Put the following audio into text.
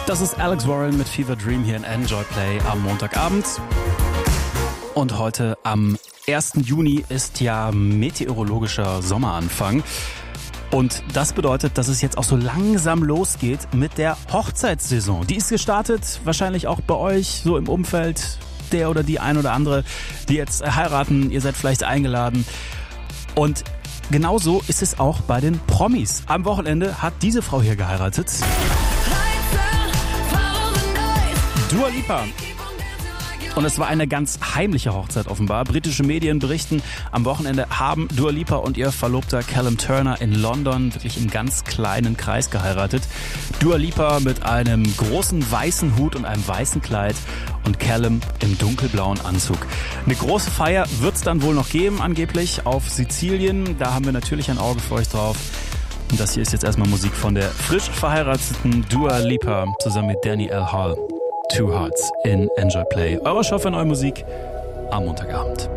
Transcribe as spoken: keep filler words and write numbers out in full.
Das ist Alex Warren mit Fever Dream hier in Enjoy Play am Montagabend. Und heute am ersten Juni ist ja meteorologischer Sommeranfang. Und das bedeutet, dass es jetzt auch so langsam losgeht mit der Hochzeitssaison. Die ist gestartet, wahrscheinlich auch bei euch so im Umfeld, der oder die ein oder andere, die jetzt heiraten. Ihr seid vielleicht eingeladen. Und genauso ist es auch bei den Promis. Am Wochenende hat diese Frau hier geheiratet. Dua Lipa. Und es war eine ganz heimliche Hochzeit offenbar. Britische Medien berichten, am Wochenende haben Dua Lipa und ihr Verlobter Callum Turner in London wirklich im ganz kleinen Kreis geheiratet. Dua Lipa mit einem großen weißen Hut und einem weißen Kleid und Callum im dunkelblauen Anzug. Eine große Feier wird es dann wohl noch geben, angeblich, auf Sizilien. Da haben wir natürlich ein Auge für euch drauf. Und das hier ist jetzt erstmal Musik von der frisch verheirateten Dua Lipa zusammen mit Danny L. Hall. Two Hearts in Enjoy Play. Eure Show für neue Musik am Montagabend.